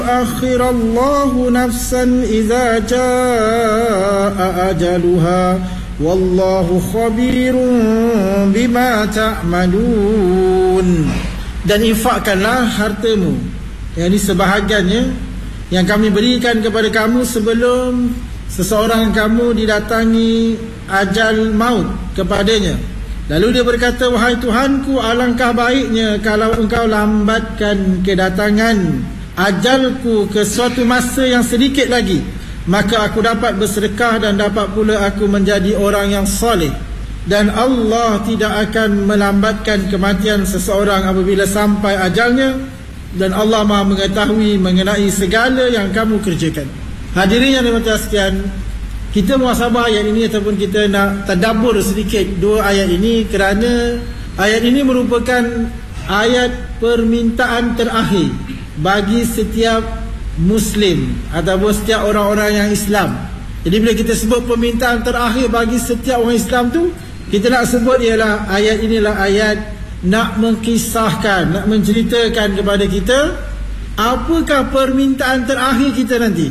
akhirallahu nafsan idza jaa ajaluha wallahu khabirun bima ta'malun. Dan infakkanlah hartamu, yang ini sebahagiannya yang kami berikan kepada kamu sebelum seseorang kamu didatangi ajal maut kepadanya. Lalu dia berkata, wahai Tuhanku, alangkah baiknya kalau engkau lambatkan kedatangan ajalku ke suatu masa yang sedikit lagi, maka aku dapat bersedekah dan dapat pula aku menjadi orang yang soleh. Dan Allah tidak akan melambatkan kematian seseorang apabila sampai ajalnya, dan Allah Maha mengetahui mengenai segala yang kamu kerjakan. Hadirin yang dimati sekalian, kita muhasabah ayat ini ataupun kita nak tadabbur sedikit dua ayat ini, kerana ayat ini merupakan ayat permintaan terakhir bagi setiap Muslim ataupun setiap orang-orang yang Islam. Jadi bila kita sebut permintaan terakhir bagi setiap orang Islam tu, kita nak sebut ialah ayat inilah ayat nak mengkisahkan, nak menceritakan kepada kita apakah permintaan terakhir kita nanti,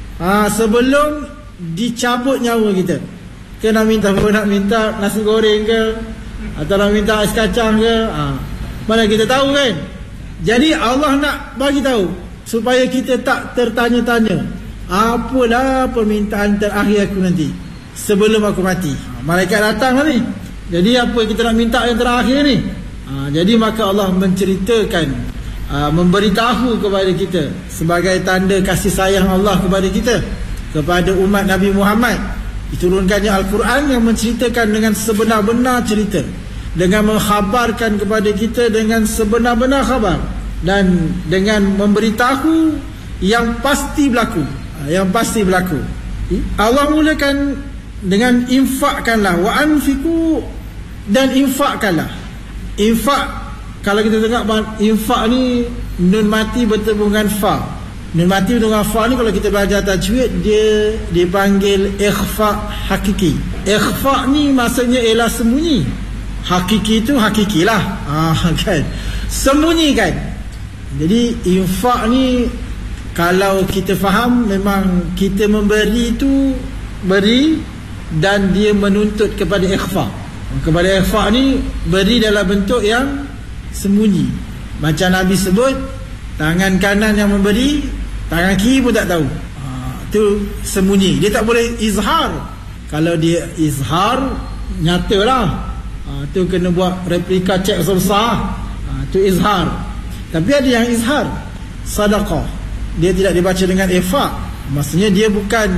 sebelum dicabut nyawa kita. Ke nak minta apa? Nak minta nasi goreng ke, atau nak minta ais kacang ke? Mana kita tahu kan? Jadi Allah nak bagi tahu supaya kita tak tertanya-tanya, apalah permintaan terakhir aku nanti sebelum aku mati. Malaikat datang lah ni, jadi apa kita nak minta yang terakhir ni? Jadi maka Allah menceritakan, memberitahu kepada kita sebagai tanda kasih sayang Allah kepada kita, kepada umat Nabi Muhammad. Diturunkannya Al-Quran yang menceritakan dengan sebenar-benar cerita, dengan mengkhabarkan kepada kita dengan sebenar-benar khabar, dan dengan memberitahu yang pasti berlaku, yang pasti berlaku. Allah mulakan dengan infakkanlah, wa anfiku, dan infakkanlah. Infak, kalau kita tengok infak ni nun mati bertemu dengan fa. Nun mati dengan fa ni kalau kita belajar tajwid dia dipanggil ikhfa hakiki. Ikhfa ni maksudnya ialah sembunyi. Hakiki tu hakikilah, kan, sembunyi kan. Jadi infak ni kalau kita faham, memang kita memberi tu beri, dan dia menuntut kepada ikhfa. Kepada ikhfa ni beri dalam bentuk yang sembunyi. Macam Nabi sebut, tangan kanan yang memberi, tangan kiri pun tak tahu. Itu sembunyi. Dia tak boleh izhar. Kalau dia izhar, nyatalah. Itu kena buat replika cek besar. Itu izhar. Tapi ada yang izhar, sadaqah. Dia tidak dibaca dengan infak. Maksudnya dia bukan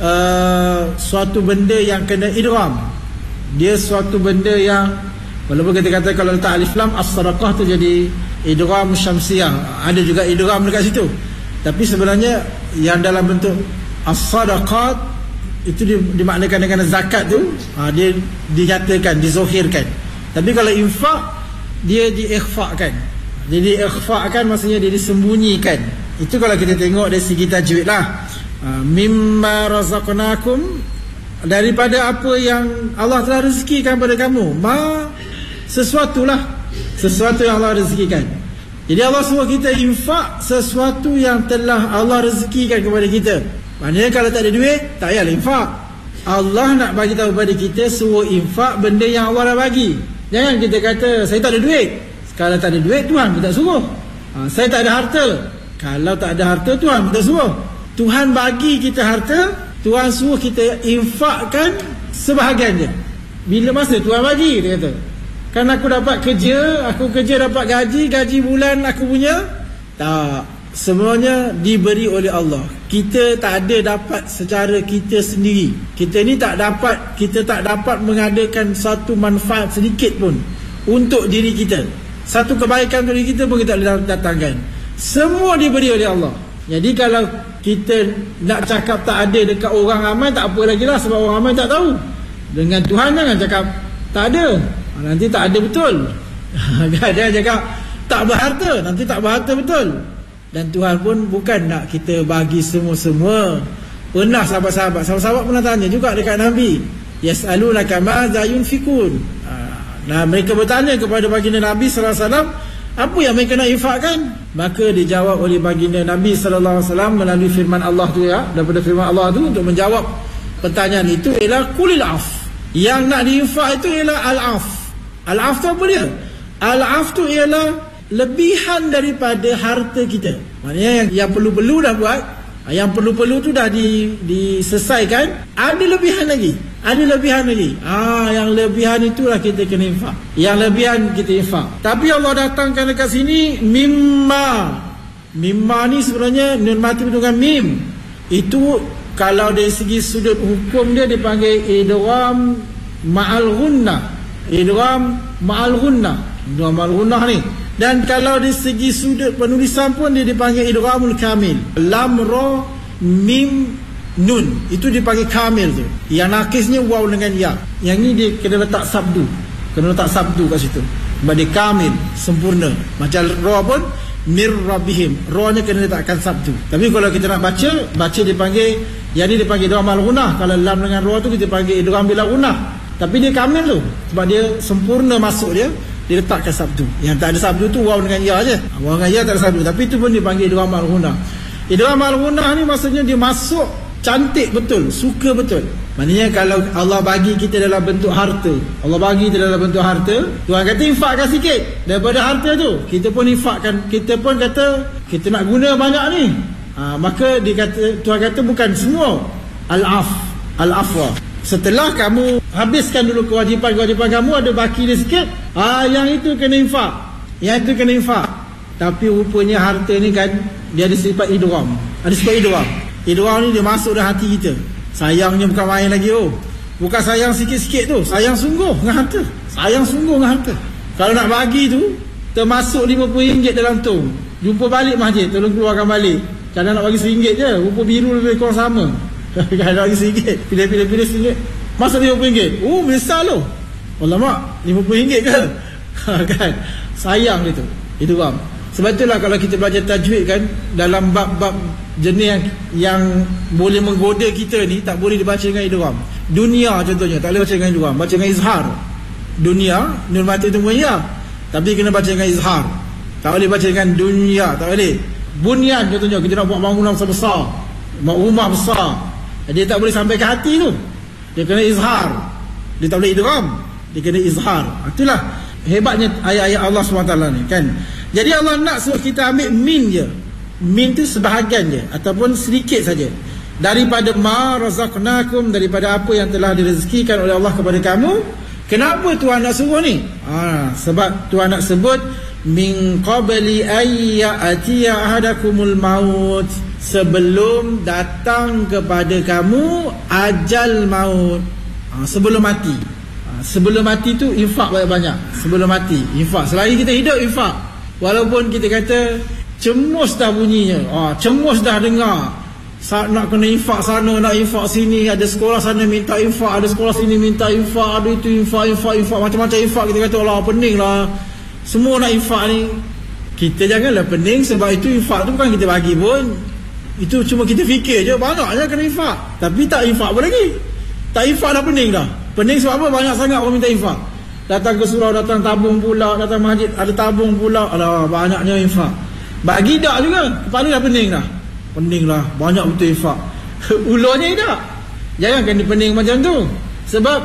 suatu benda yang kena idgham. Dia suatu benda yang, walaupun kita kata kalau letak alif lam as-sadaqah tu jadi idgham syamsiyah, ada juga idgham dekat situ, tapi sebenarnya yang dalam bentuk as-sadaqat itu dimaknakan dengan zakat tu, dia dinyatakan, dizohirkan. Tapi kalau infak, dia diikhfakan. Jadi ikhfakan maksudnya dia disembunyikan. Itu kalau kita tengok dari segi tajwid lah. Mimma razaqnakum, daripada apa yang Allah telah rezekikan pada kamu. Ma, sesuatulah, sesuatu yang Allah rezekikan. Jadi Allah suruh kita infak sesuatu yang telah Allah rezekikan kepada kita. Maknanya kalau tak ada duit, tak payah infak. Allah nak bagi tahu kepada kita, suruh infak benda yang Allah dah bagi. Jangan kita kata saya tak ada duit. Kalau tak ada duit, Tuhan pun tak suruh. Saya tak ada harta. Kalau tak ada harta, Tuhan pun tak suruh. Tuhan bagi kita harta, Tuhan suruh kita infakkan sebahagian je. Bila masa Tuhan bagi, dia kata, kan aku dapat kerja, aku kerja dapat gaji, gaji bulan aku punya. Tak, semuanya diberi oleh Allah. Kita tak ada dapat secara kita sendiri. Kita ni tak dapat, kita tak dapat mengadakan satu manfaat sedikit pun untuk diri kita. Satu kebaikan untuk diri kita pun kita boleh datangkan. Semua diberi oleh Allah. Jadi kalau kita nak cakap tak ada dekat orang ramai, tak apa lagi lah, sebab orang ramai tak tahu. Dengan Tuhan jangan cakap tak ada, nanti tak ada betul. Dia cakap tak berharta, nanti tak berharta betul. Dan Tuhan pun bukan nak kita bagi semua-semua. Pernah sahabat-sahabat pernah tanya juga dekat Nabi, yas'alunaka ma'adha yunfikun. Nah, mereka bertanya kepada baginda Nabi SAW, Apa yang mereka nak infakkan? Maka dijawab oleh baginda Nabi SAW melalui firman Allah tu ya, daripada firman Allah tu untuk menjawab pertanyaan itu ialah kulil af. Yang nak diinfak itu ialah al-af. Al-af tu apa dia? Al-af tu ialah lebihan daripada harta kita. Maknanya yang perlu-perlu dah buat, yang perlu-perlu tu dah diselesaikan, ada lebihan lagi. Yang lebihan itulah kita kena infak. Yang lebihan kita infak. Tapi Allah datangkan dekat sini mimma. Mimma ni sebenarnya nun mati dengan mim. Itu kalau dari segi sudut hukum dia dipanggil idgham ma'al ghunnah. Idgham ma'al ghunnah. Idgham ma'al ghunnah ni. Dan kalau dari segi sudut penulisan pun dia dipanggil idghamul kamil. Lam ra mim nun, itu dipanggil kamil tu. Yang nakisnya waw dengan ya. Yang ni dia kena letak sabdu. Kena letak sabdu kat situ. Sebab dia kamil, sempurna. Macam ra pun mir rabbihim, ra-nya kena letakkan sabdu. Tapi kalau kita nak baca dipanggil, yang ni dipanggil idgham al-ghunnah. Kalau lam dengan ra tu kita panggil idgham bila ghunnah. Tapi dia kamil tu. Sebab dia sempurna masuk dia letakkan sabdu. Yang tak ada sabdu tu waw dengan ya je. Waw dengan ya tak ada sabdu. Tapi itu pun dipanggil idgham al-ghunnah. Idgham al-ghunnah ni maksudnya dia masuk cantik betul, suka betul. Maknanya kalau Allah bagi kita dalam bentuk harta, Allah bagi kita dalam bentuk harta, Tuhan kata infakkan sikit daripada harta tu. Kita pun infakkan, kita pun kata kita nak guna banyak ni. Maka Tuhan kata bukan semua al-afwa. Setelah kamu habiskan dulu kewajipan kamu, ada baki dia sikit, yang itu kena infak. Yang itu kena infak. Tapi rupanya harta ni kan dia ada sifat idgham. Ada sifat idgham. Idgham ni dia masuk dalam hati kita. Sayangnya bukan main lagi. Bukan sayang sikit-sikit tu, sayang sungguh dengan harta. Sayang sungguh dengan harta. Kalau nak bagi tu, termasuk RM50 dalam tong. Jumpa balik masjid, tolong keluarkan balik. Jangan nak bagi RM1 je, rupa biru lebih kurang sama. Kalau nak bagi RM1, pilih RM1. Masuk RM50. Besar loh. Alamak, RM50 ke? Kan? Sayang dia tu. Itu bang. Sebab itulah kalau kita belajar tajwid kan, dalam bab-bab jenis yang boleh menggoda kita ni, tak boleh dibaca dengan idgham. Dunia contohnya tak boleh baca dengan idgham, baca dengan izhar. Dunia nun mati tu pun ya, tapi kena baca dengan izhar. Tak boleh baca dengan dunia, tak boleh. Bunyan contohnya, kita nak buat bangunan besar, buat rumah besar, dia tak boleh sampai ke hati tu, dia kena izhar. Dia tak boleh idgham, dia kena izhar. Itulah hebatnya ayat-ayat Allah SWT ni kan. Jadi Allah nak suruh kita ambil min je. Min tu sebahagian je, ataupun sedikit saja daripada ma razaqnakum, daripada apa yang telah direzekikan oleh Allah kepada kamu. Kenapa Tuhan nak suruh ni? Sebab Tuhan nak sebut min qabli ayyatiya ahadakumul maut, sebelum datang kepada kamu ajal maut. Sebelum mati. Sebelum mati tu infak banyak-banyak. Sebelum mati infak. Selagi kita hidup infak. Walaupun kita kata cemus dah bunyinya, cemus dah dengar, nak kena infak sana, nak infak sini, ada sekolah sana minta infak, ada sekolah sini minta infak, ada itu infak, macam-macam infak. Kita kata Allah pening lah, semua nak infak ni. Kita janganlah pening, sebab itu infak tu bukan kita bagi pun, itu cuma kita fikir je banyak je kena infak, tapi tak infak pun lagi. Tak infak dah pening dah. Pening sebab apa? Banyak sangat orang minta infak. Datang ke surau, datang tabung pula, datang masjid ada tabung pula. Alah, banyaknya infak. Bagi tak juga, kepala dah pening dah. Pening lah, banyak betul infak. Ulurnya tak. Jangan kena pening macam tu. Sebab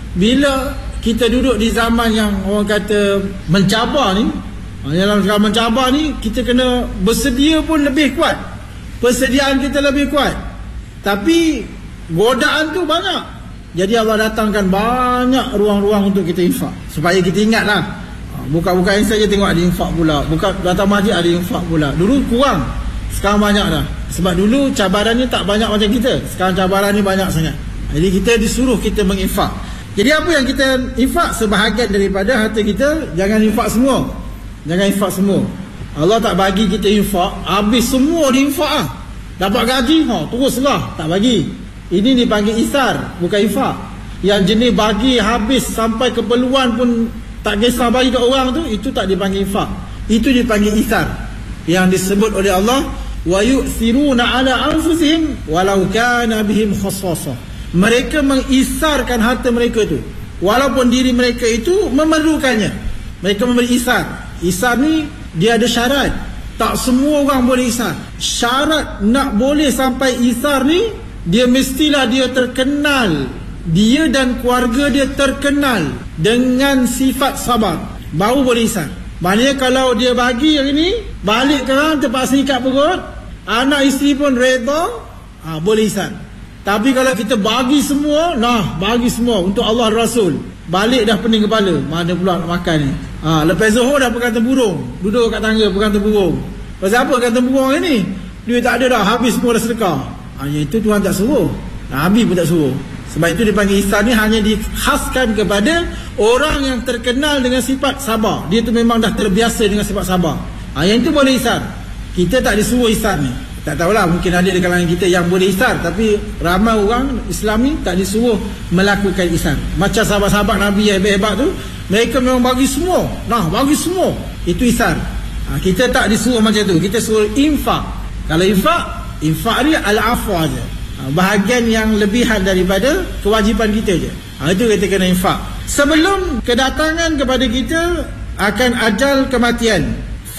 bila kita duduk di zaman yang orang kata mencabar ni, dalam zaman mencabar ni, kita kena bersedia pun lebih kuat. Persediaan kita lebih kuat. Tapi godaan tu banyak. Jadi Allah datangkan banyak ruang-ruang untuk kita infak, supaya kita ingatlah. Buka-buka yang saja tengok ada infak pula, buka datang masjid ada infak pula. Dulu kurang, sekarang banyak dah. Sebab dulu cabarannya tak banyak macam kita, sekarang cabaran ni banyak sangat. Jadi kita disuruh kita menginfak. Jadi apa yang kita infak? Sebahagian daripada harta kita. Jangan infak semua. Jangan infak semua. Allah tak bagi kita infak habis semua diinfak lah. Dapat gaji, teruslah, tak bagi. Ini dipanggil isar, bukan infak. Yang jenis bagi habis sampai keperluan pun tak kisah bagi ke orang tu, itu tak dipanggil infak. Itu dipanggil isar. Yang disebut oleh Allah, wa yu'thiruna ala anfusihim walau kana bihim khassasah. Mereka mengisarkan harta mereka tu, walaupun diri mereka itu memerlukannya. Mereka memberi isar. Isar ni dia ada syarat. Tak semua orang boleh isar. Syarat nak boleh sampai isar ni, dia mestilah dia terkenal, dia dan keluarga dia terkenal dengan sifat sabar, baru boleh isar. Maknanya kalau dia bagi hari ni, balik kerang terpaksa ikat perut, anak isteri pun reda, boleh isar. Tapi kalau kita bagi semua, bagi semua untuk Allah Rasul, balik dah pening kepala, mana pula nak makan ni. Lepas Zuhur dah pegang tempurung, duduk kat tangga pegang tempurung. Pasal apa pegang tempurung ni? Duit tak ada dah, habis semua dah sedekah. Yang itu Tuhan tak suruh, Nabi pun tak suruh. Sebab itu dipanggil ihsan ni hanya dikhaskan kepada orang yang terkenal dengan sifat sabar. Dia tu memang dah terbiasa dengan sifat sabar. Yang itu boleh ihsan. Kita tak disuruh ihsan ni. Tak tahulah, mungkin ada di kalangan kita yang boleh ihsan, tapi ramai orang Islam ni tak disuruh melakukan ihsan. Macam sahabat-sahabat Nabi yang hebat-hebat tu, mereka memang bagi semua. Bagi semua. Itu ihsan. Kita tak disuruh macam tu. Kita suruh infak. Kalau infak ni al-afu aja. Bahagian yang lebihan daripada kewajipan kita je. Itu kita kena infak. Sebelum kedatangan kepada kita akan ajal kematian.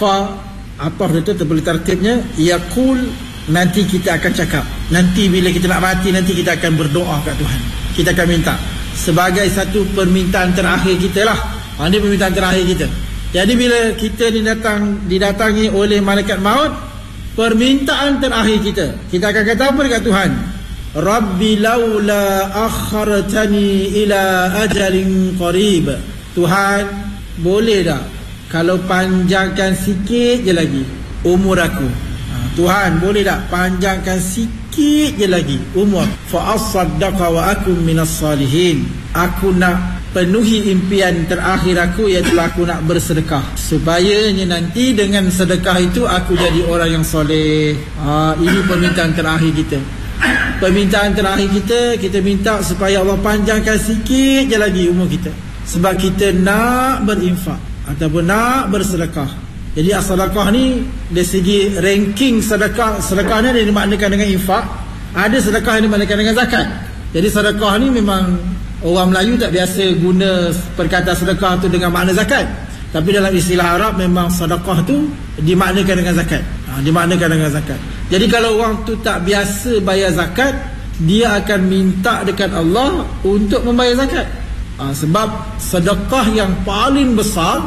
Apa itu terboleh tertibnya, yaqul, nanti kita akan cakap. Nanti bila kita nak mati, nanti kita akan berdoa kat Tuhan. Kita akan minta sebagai satu permintaan terakhir kita lah. Ini permintaan terakhir kita. Jadi bila kita didatangi oleh malaikat maut, permintaan terakhir kita akan kata apa dekat Tuhan? Rabbi laula akhartani ila ajalin qarib. Tuhan, boleh tak kalau panjangkan sikit je lagi umur aku? Tuhan, boleh tak panjangkan sikit je lagi umur? Fa asaddaqa wa akum minas salihin. Aku nak penuhi impian terakhir aku, iaitu aku nak bersedekah, supaya nanti dengan sedekah itu aku jadi orang yang soleh. Ini permintaan terakhir kita. Permintaan terakhir kita minta supaya Allah panjangkan sikit je lagi umur kita, sebab kita nak berinfak ataupun nak bersedekah. Jadi sedekah ni dari segi ranking sedekah ni ada dimaknakan dengan infak, ada sedekah yang dimaknakan dengan zakat. Jadi sedekah ni memang orang Melayu tak biasa guna perkataan sedekah tu dengan makna zakat, tapi dalam istilah Arab memang sedekah tu dimaknakan dengan zakat. Dimaknakan dengan zakat. Jadi kalau orang tu tak biasa bayar zakat, dia akan minta dekat Allah untuk membayar zakat. Sebab sedekah yang paling besar,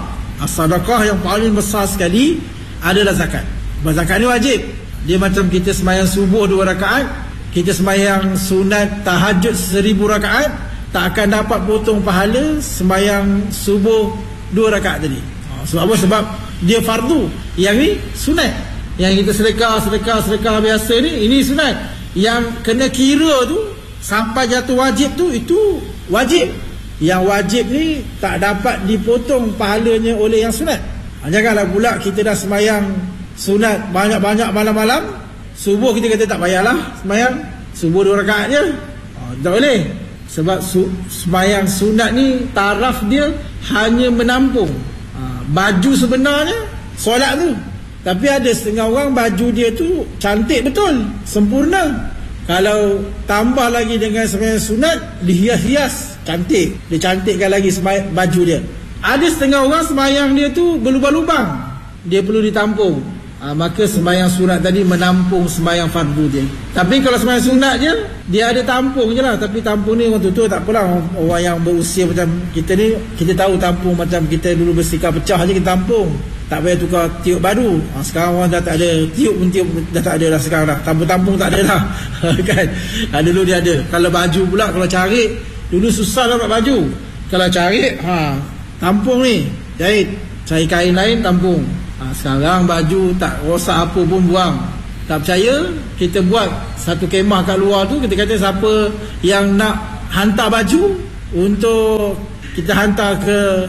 sekali adalah zakat. Zakat ni wajib. Dia macam kita sembahyang subuh 2 rakaat, kita sembahyang sunat tahajud 1000 rakaat, tak akan dapat potong pahala sembahyang subuh 2 rakaat tadi. Sebab apa? Sebab dia fardu. Yang ni sunat. Yang kita sedekah biasa ni, ini sunat. Yang kena kira tu sampai jatuh wajib tu, itu wajib. Yang wajib ni tak dapat dipotong pahalanya oleh yang sunat. Janganlah pula kita dah sembahyang sunat banyak-banyak malam-malam, subuh kita kata tak payahlah sembahyang subuh 2 rakaat je. Tak boleh. Sebab sembahyang sunat ni taraf dia hanya menampung baju sebenarnya solat tu. Tapi ada setengah orang baju dia tu cantik betul, sempurna. Kalau tambah lagi dengan sembahyang sunat, dihias-hias, cantik. Dia cantikkan lagi baju dia. Ada setengah orang sembahyang dia tu berlubang-lubang, dia perlu ditampung. Maka sembahyang sunat tadi menampung sembahyang fardu dia. Tapi kalau sembahyang sunat je, dia ada tampung je lah. Tapi tampung ni orang tua tak apalah. Orang yang berusia macam kita ni, kita tahu tampung macam kita dulu bersikap pecah je kita tampung, tak payah tukar tiup baru. Sekarang orang dah tak ada tiup dah tak ada dah sekarang dah. Tampung-tampung tak ada dah. Kan? Dulu dia ada. Kalau baju pula, kalau carik, dulu susah dapat baju. Kalau carik, tampung ni, jahit. Cari kain lain, tampung. Sekarang baju tak rosak apa pun buang. Tak percaya, kita buat satu kemah kat luar tu. Kita kata siapa yang nak hantar baju untuk kita hantar ke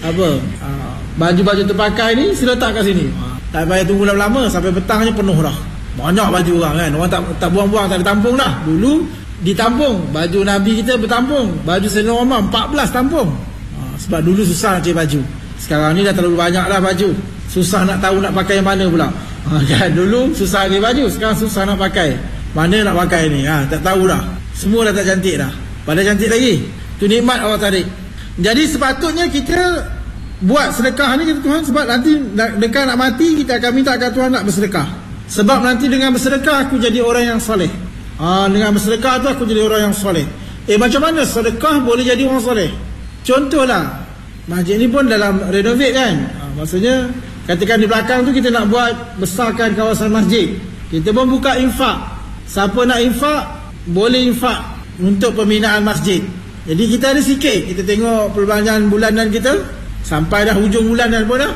baju-baju terpakai ni, sila letak kat sini. Tak payah tunggu lama-lama, sampai petangnya penuh dah. Banyak baju orang kan. Orang tak buang-buang, tak ada tampung dah. Dulu ditampung. Baju Nabi kita bertampung. Baju Sayyidina Umar 14 tampung. Sebab dulu susah nak cari baju. Sekarang ni dah terlalu banyak dah baju. Susah nak tahu nak pakai yang mana pula. Kan? Dulu susah cari baju, sekarang susah nak pakai. Mana nak pakai ni? Tak tahu dah. Semua dah tak cantik dah. Pada cantik lagi. Itu nikmat Allah tarik. Jadi sepatutnya kita buat sedekah ni kata Tuhan, sebab nanti dekat nak mati kita akan minta kat Tuhan nak bersedekah. Sebab nanti dengan bersedekah aku jadi orang yang soleh. Dengan bersedekah tu aku jadi orang yang soleh. Macam mana sedekah boleh jadi orang soleh? Contohlah, masjid ni pun dalam renovate kan. Maksudnya katakan di belakang tu kita nak buat besarkan kawasan masjid. Kita pun buka infak. Siapa nak infak boleh infak untuk pembinaan masjid. Jadi kita ada sikit, kita tengok perbelanjaan bulanan kita, sampai dah hujung bulan dan pun dah,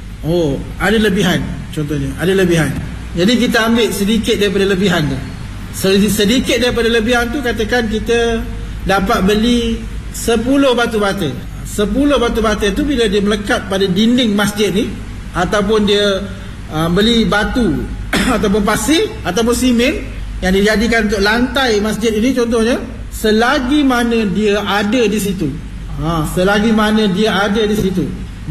ada lebihan. Contohnya ada lebihan, jadi kita ambil sedikit daripada lebihan tu. Sedikit daripada lebihan tu, katakan kita dapat beli 10 batu bata. 10 batu bata tu bila dia melekat pada dinding masjid ni, ataupun dia beli batu ataupun pasir ataupun simen yang dijadikan untuk lantai masjid ini contohnya, selagi mana dia ada di situ, selagi mana dia ada di situ,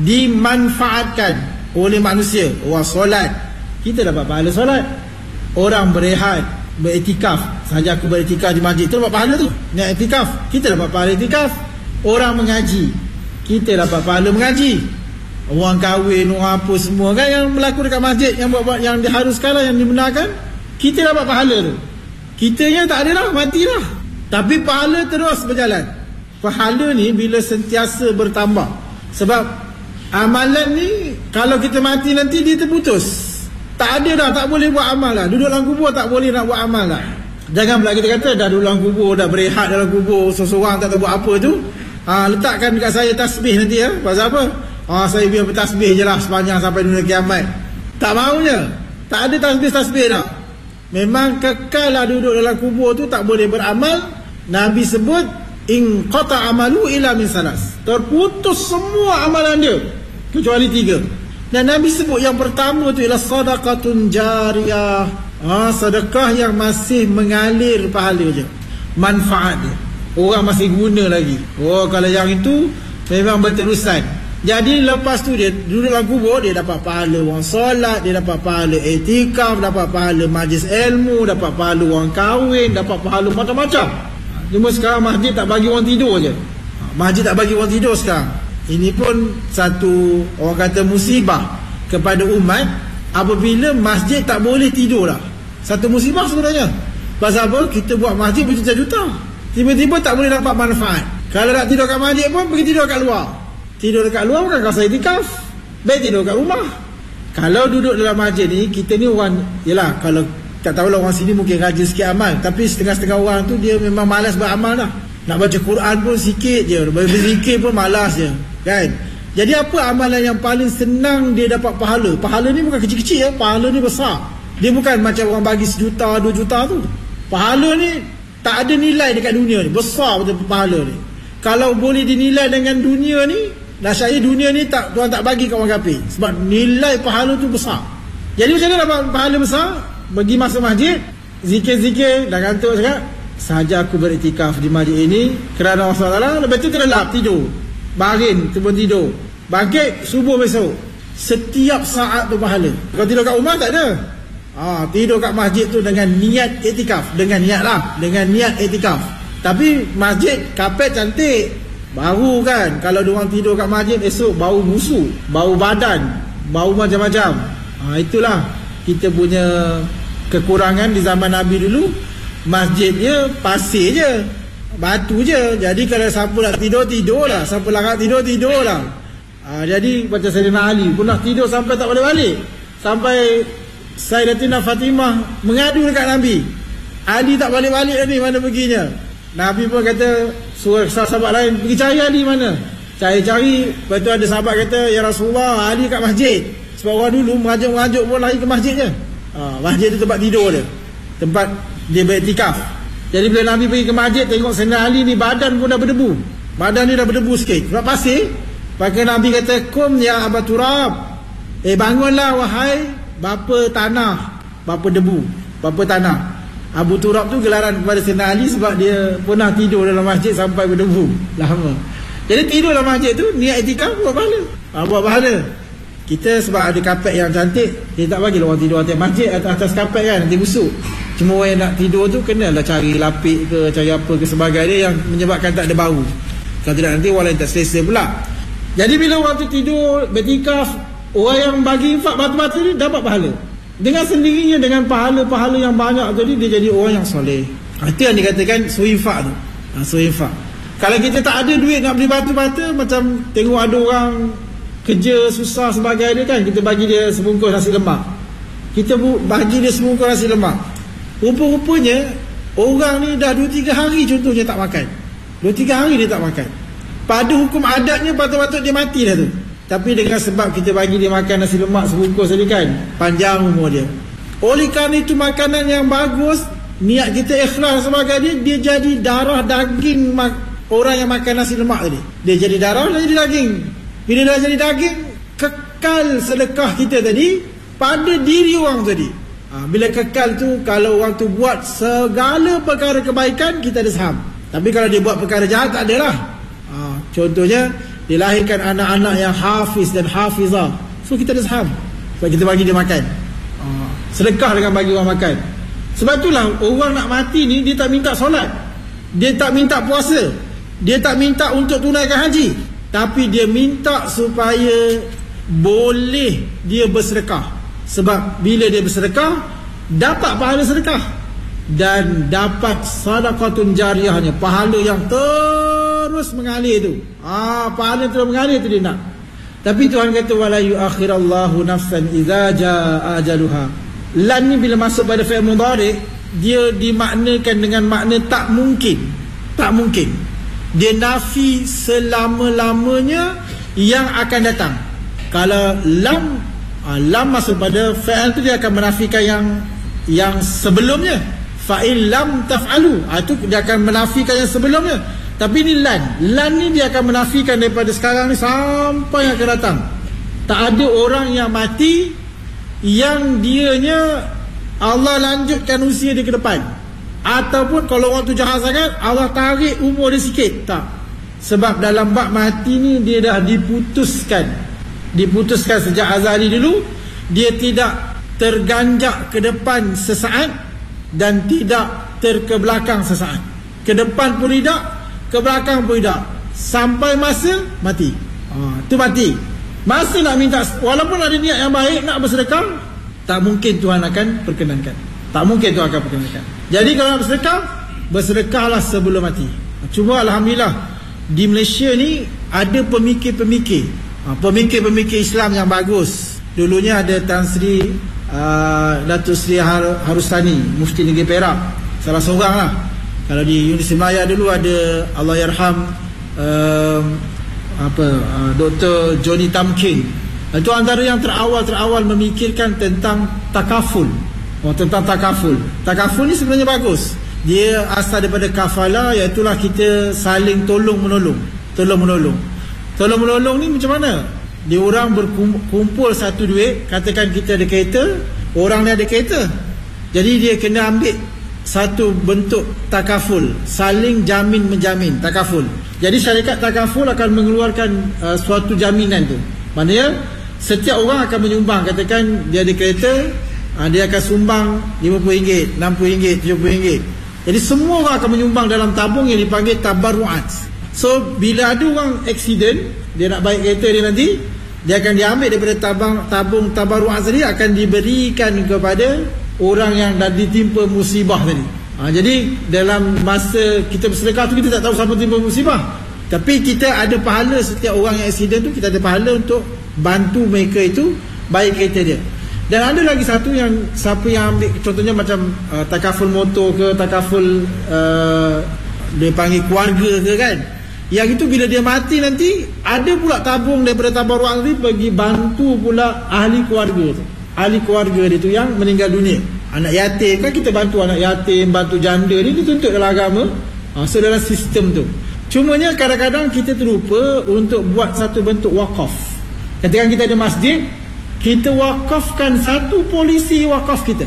dimanfaatkan oleh manusia. Orang solat, kita dapat pahala solat. Orang berehat, beriktikaf, sahaja aku beriktikaf di masjid tu dapat pahala tu. Niat iktikaf, kita dapat pahala iktikaf. Orang mengaji, kita dapat pahala mengaji. Orang kahwin, orang apa semua kan yang berlaku dekat masjid, yang buat yang diharuskan lah, yang dibenarkan, kita dapat pahala tu. Kitanya tak ada dah, mati dah, tapi pahala terus berjalan. Pahala ni bila sentiasa bertambah. Sebab amalan ni kalau kita mati nanti dia terputus. Tak ada dah, tak boleh buat amal lah. Duduk dalam kubur tak boleh nak buat amal lah. Jangan pula kita kata dah duduk dalam kubur, dah berehat dalam kubur, seseorang tak tahu buat apa tu, letakkan dekat saya tasbih nanti ya. Pasal apa? Saya biar bertasbih je lah sepanjang sampai dunia kiamat. Tak maunya. Tak ada tasbih-tasbih dah. Memang kekal lah duduk dalam kubur tu, tak boleh beramal. Nabi sebut in qata amalu ila min salas, terputus semua amalan dia kecuali 3. Dan Nabi sebut yang pertama tu ialah sadaqatun jariyah, sedekah yang masih mengalir pahala je, manfaat dia, orang masih guna lagi. Kalau yang itu memang berterusan. Jadi lepas tu dia duduk dalam kubur, dia dapat pahala orang solat, dia dapat pahala iktikaf, dapat pahala majlis ilmu, dapat pahala orang kahwin, dapat pahala macam-macam. Cuma sekarang masjid tak bagi orang tidur je. Masjid tak bagi orang tidur sekarang. Ini pun satu, orang kata, musibah kepada umat apabila masjid tak boleh tidur dah. Satu musibah sebenarnya. Pasal apa? Kita buat masjid berjuta-juta, tiba-tiba tak boleh dapat manfaat. Kalau nak tidur kat masjid pun pergi tidur kat luar. Tidur dekat luar bukan kawasan iktikaf, baik tidur kat rumah. Kalau duduk dalam masjid ni, kita ni orang, yelah, kalau tak tahulah orang sini mungkin rajin sikit amal, tapi setengah-setengah orang tu dia memang malas beramal dah. Nak baca Quran pun sikit je, berzikir pun malas je kan. Jadi apa amalan yang paling senang dia dapat pahala? Pahala ni bukan kecil-kecil ya, pahala ni besar. Dia bukan macam orang bagi 1 juta, 2 juta tu. Pahala ni tak ada nilai dekat dunia ni, besar betul pahala ni. Kalau boleh dinilai dengan dunia ni, nasyai dunia ni tak, Tuhan tak bagi kat orang kafir, sebab nilai pahala tu besar. Jadi macam mana dapat pahala besar? Pergi masuk masjid, zikir-zikir, dah kantuk cakap, sahaja aku beriktikaf di masjid ini kerana Allah, lepas tu terlelap tidur, baring tu pun tidur, bangkit subuh besok. Setiap saat tu pahala. Kalau tidur kat rumah tak ada. Tidur kat masjid tu dengan niat iktikaf, dengan niat iktikaf. Tapi masjid kapet cantik, baru kan. Kalau diorang tidur kat masjid, esok bau busuk, bau badan, bau macam-macam. Itulah kita punya kekurangan di zaman Nabi dulu. Masjidnya pasir je, batu je. Jadi kalau siapa nak tidur, tidur lah. Siapa nak tidur, tidur lah. Jadi macam Sayyidina Ali pun nak tidur sampai tak boleh balik, sampai Sayyidatina Fatimah mengadu dekat Nabi, Ali tak balik-balik ni, mana perginya. Nabi pun kata, suruh sahabat lain pergi cari Ali mana. Cari-cari, lepas tu ada sahabat kata, ya Rasulullah, Ali kat masjid. Sebab orang dulu mengajuk-mengajuk pun lari ke masjid je. Masjid tu tempat tidur dia, tempat dia beriktikaf. Jadi bila Nabi pergi ke masjid, tengok Sayyidina Ali ni badan pun dah berdebu, badan dia dah berdebu sikit sebab pasir. Maka Nabi kata, kum ya Aba Turab, bangunlah wahai bapa tanah, bapa debu, bapa tanah. Abu Turab tu gelaran kepada Sayyidina Ali sebab dia pernah tidur dalam masjid sampai berdebu lama. Jadi tidur dalam masjid tu niat iktikaf buat pahala. Buat pahala. Kita sebab ada kapet yang cantik, kita tak bagi orang tidur atas masjid, atas kapet kan, nanti busuk. Cuma orang yang nak tidur tu kenalah cari lapik ke, cari apa ke sebagainya yang menyebabkan tak ada bau. Kalau tidak nanti orang lain tak selesa pula. Jadi bila orang tu tidur bertikaf, orang yang bagi infak batu-batu ni dapat pahala. Dengan sendirinya, dengan pahala-pahala yang banyak tadi, dia jadi orang yang soleh. Itu yang dikatakan suifak tu. Suifak. Kalau kita tak ada duit nak beli batu-batu, macam tengok ada orang kerja susah sebagai dia kan, kita bagi dia sebungkus nasi lemak, kita bagi dia sebungkus nasi lemak. Rupa-rupanya orang ni dah 2-3 hari contohnya tak makan, 2-3 hari dia tak makan. Pada hukum adatnya patut-patut dia mati dah tu. Tapi dengan sebab kita bagi dia makan nasi lemak sebungkus tadi kan, panjang umur dia. Oleh kerana itu makanan yang bagus, niat kita ikhlas sebagai dia jadi darah daging orang yang makan nasi lemak tadi. Dia jadi darah, dia jadi daging. Bila dah jadi daging, kekal sedekah kita tadi pada diri orang tadi. Bila kekal tu, kalau orang tu buat segala perkara kebaikan, kita ada saham. Tapi kalau dia buat perkara jahat, tak ada lah. Contohnya, dilahirkan anak-anak yang hafiz dan hafizah, so kita ada saham sebab kita bagi dia makan. Sedekah dengan bagi orang makan. Sebab itulah orang nak mati ni, dia tak minta solat, dia tak minta puasa, dia tak minta untuk tunaikan haji, tapi dia minta supaya boleh dia bersedekah. Sebab bila dia bersedekah, dapat pahala sedekah dan dapat sadaqatun jariyahnya, pahala yang terus mengalir tu. Pahala terus mengalir tu dia nak. Tapi Tuhan kata wala yuakhirallahu nafsan idza jaa ajaluha. Lan ni bila masuk pada fi'il mudhari', dia dimaknakan dengan makna tak mungkin. Tak mungkin. Dia nafi selama-lamanya yang akan datang. Kalau lam masuk pada fi'il tu, dia akan menafikan yang sebelumnya. Fa'il lam taf'alu, itu dia akan menafikan yang sebelumnya. Tapi ni lan ni dia akan menafikan daripada sekarang ni sampai yang akan datang. Tak ada orang yang mati yang dianya Allah lanjutkan usia dia ke depan, ataupun kalau orang tu jahat sangat, Allah tarik umur dia sikit. Tak. Sebab dalam bab mati ni, dia dah diputuskan sejak azali dulu. Dia tidak terganjak ke depan sesaat dan tidak terkebelakang sesaat. Ke depan pun tidak, ke belakang pun tidak, sampai masa mati. Itu mati. Masa nak minta, walaupun ada niat yang baik nak bersedekah, tak mungkin Tuhan akan perkenankan. Tak mungkin Tuhan akan perkenankan. Jadi kalau nak bersedekah, bersedekahlah sebelum mati. Cuma alhamdulillah di Malaysia ni ada pemikir-pemikir Islam yang bagus. Dulunya ada Tan Sri Datuk Sri Harusani, Mufti Negeri Perak, salah seorang lah. Kalau di Universiti Melayu dulu ada Allahyarham Dr. Johnny Tamkin. Itu antara yang terawal memikirkan tentang takaful. Tentang takaful. Takaful ni sebenarnya bagus. Dia asal daripada kafala, iaitulah kita saling tolong-menolong. Tolong-menolong ni macam mana? Dia orang berkumpul satu duit, katakan kita ada kereta, orang ni ada kereta. Jadi dia kena ambil satu bentuk takaful, saling jamin menjamin, takaful. Jadi syarikat takaful akan mengeluarkan suatu jaminan tu. Maknanya setiap orang akan menyumbang, katakan dia ada kereta, dia akan sumbang RM50, RM60, RM70. Jadi semua orang akan menyumbang dalam tabung yang dipanggil tabarruat. So bila ada orang accident, dia nak baik kereta dia nanti, dia akan diambil daripada tabung tabarruat tadi, akan diberikan kepada orang yang dah ditimpa musibah tadi. Jadi dalam masa kita bersedekah tu, kita tak tahu siapa timpa musibah, tapi kita ada pahala. Setiap orang yang accident tu, kita ada pahala untuk bantu mereka itu baik kereta dia. Dan ada lagi satu yang siapa yang ambil, contohnya macam takaful motor ke, takaful dia panggil keluarga ke kan, yang itu bila dia mati nanti, ada pula tabung daripada tabarruat ni pergi bantu pula ahli keluarga tu. Ahli keluarga dia tu yang meninggal dunia. Anak yatim kan, kita bantu anak yatim, bantu janda ni dituntut dalam agama. So dalam sistem tu. Cumanya kadang-kadang kita terlupa untuk buat satu bentuk wakaf. Ketika kita ada masjid, kita wakafkan satu polisi wakaf kita.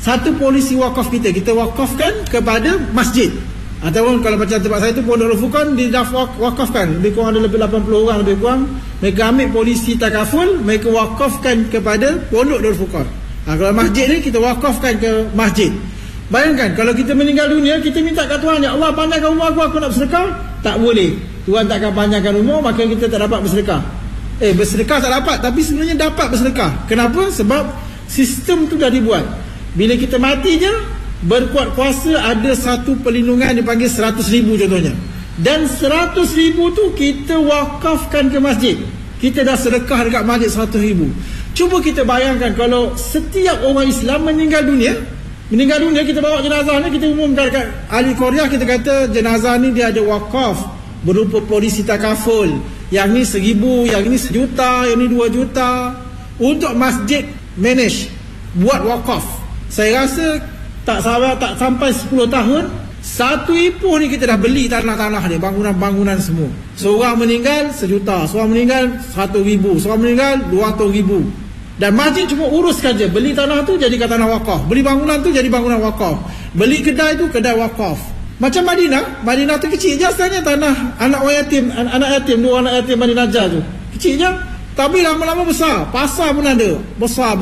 Kita wakafkan kepada masjid. Ataupun kalau macam tempat saya tu, Pondok Darul Furqan, dia dah wakafkan. Lebih kurang ada lebih 80 orang lebih kurang. Mereka ambil polisi takaful, mereka wakafkan kepada Pondok Darul Furqan. Kalau masjid ni, kita wakafkan ke masjid. Bayangkan kalau kita meninggal dunia, kita minta kat Tuhan, ya Allah pandangkan umur aku nak bersedekah, tak boleh. Tuhan takkan panjangkan umur, maka kita tak dapat bersedekah. Bersedekah tak dapat, tapi sebenarnya dapat bersedekah. Kenapa? Sebab sistem tu dah dibuat. Bila kita mati je, berkuat kuasa ada satu perlindungan dipanggil 100,000 contohnya. Dan 100,000 tu kita wakafkan ke masjid. Kita dah sedekah dekat masjid 100,000. Cuba kita bayangkan kalau setiap orang Islam meninggal dunia, kita bawa jenazah ni, kita umumkan dekat ahli Korea, kita kata jenazah ni dia ada wakaf berupa polisi takaful. Yang ni 1,000, yang ni 1,000,000, yang ni 2 juta. Untuk masjid manage, buat wakaf. Saya rasa tak sampai 10 tahun, satu Ipoh ni kita dah beli tanah-tanah dia, bangunan-bangunan semua. Seorang meninggal 1,000,000, seorang meninggal 100,000, seorang meninggal 200,000. Dan masjid cuma uruskan je, beli tanah tu jadikan tanah wakaf, beli bangunan tu jadi bangunan wakaf, beli kedai tu kedai wakaf. Macam Madinah tu kecil je asalnya, tanah anak yatim, 2 anak yatim Bani Najjar tu kecil je, tapi lama-lama besar. Pasar pun ada, besar.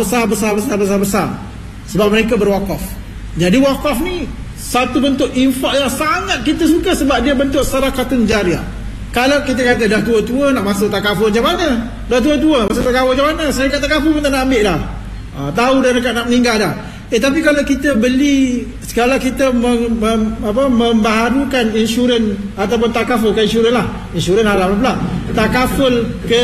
Sebab mereka berwakaf. Jadi wakaf ni satu bentuk infak yang sangat kita suka, sebab dia bentuk sadaqatun jariyah. Kalau kita kata dah tua-tua nak masuk takaful macam mana? Dah tua-tua masuk takaful macam mana? Saya kata takaful pun tak nak ambil dah. Tahu dah dekat nak meninggal dah. Tapi kalau kita beli, kalau kita membaharukan insurans ataupun takaful ke insurans lah, insurans halal pula, takaful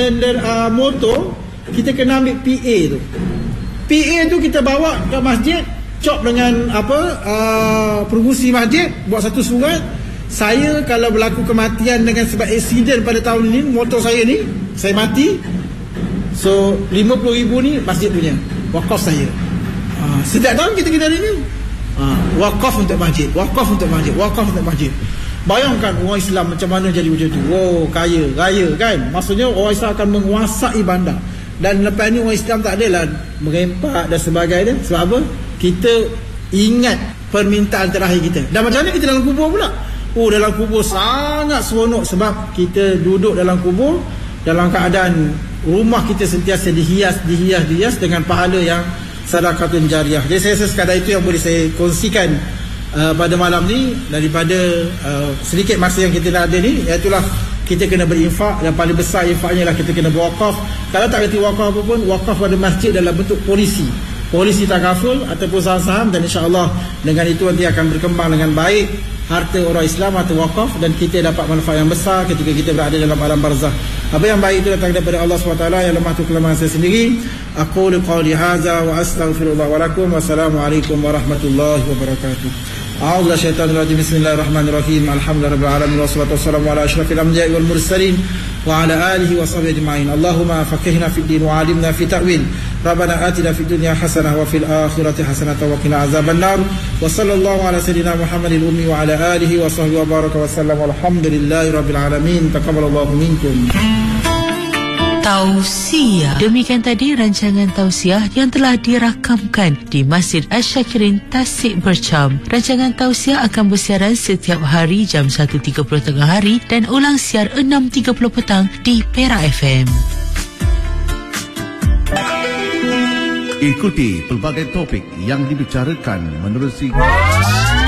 motor, kita kena ambil PA tu. PA tu kita bawa ke masjid, cop dengan pengurusi masjid, buat satu surat. Saya kalau berlaku kematian dengan sebab aksiden pada tahun ini, motor saya ni, saya mati, so 50,000 ni masjid punya, wakaf saya. Setiap tahun kita kena ada ni, wakaf untuk masjid, wakaf untuk masjid, wakaf untuk masjid. Bayangkan orang Islam macam mana jadi macam tu. Oh, kaya, raya kan. Maksudnya orang Islam akan menguasai bandar. Dan lepas ni orang Islam tak adalah merempak dan sebagainya. Sebab apa? Kita ingat permintaan terakhir kita. Dan macam mana kita dalam kubur pula? Dalam kubur sangat seronok, sebab kita duduk dalam kubur dalam keadaan rumah kita sentiasa dihias dengan pahala yang sadaqatun jariyah. Jadi saya rasa sekadar itu yang boleh saya kongsikan pada malam ni. Daripada sedikit masa yang kita dah ada ni, iaitulah kita kena berinfak, dan paling besar infaknya lah kita kena berwakaf. Kalau tak kerti wakaf apa pun, wakaf pada masjid dalam bentuk polisi takaful ataupun saham-saham, dan insya-Allah dengan itu nanti akan berkembang dengan baik harta orang Islam atau wakaf, dan kita dapat manfaat yang besar ketika kita berada dalam alam barzakh. Apa yang baik itu datang daripada Allah SWT, yang lemah itu kelemahan saya sendiri. Aqulu qawli hadza wa astaghfirullah wa lakum. Wassalamualaikum warahmatullahi wabarakatuh. A'udzu syaitanir rajim. Bismillahirrahmanirrahim. Alhamdulillahirabbil alamin wassalatu wassalamu ala asyrafil anbiya'i wal mursalin wa ala alihi wa sahbihi ajma'in. Allahumma faqihna fid din wa 'allimna fit ta'wil. Rabbana atina fid dunya hasanah wa fil akhirati hasanah wa qina azaban nar. Wa sallallahu ala sayidina Muhammadil ummi wa ala alihi wa sahbihi wa baraka wa sallam. Walhamdulillahirabbil alamin. Taqabbalallahu minkum. Tausiah. Demikian tadi rancangan tausiah yang telah dirakamkan di Masjid Asy-Syakirin, Tasik Bercam. Rancangan tausiah akan bersiaran setiap hari jam 1.30 tengah hari dan ulang siar 6.30 petang di Perak FM. Ikuti pelbagai topik yang dibicarakan menerusi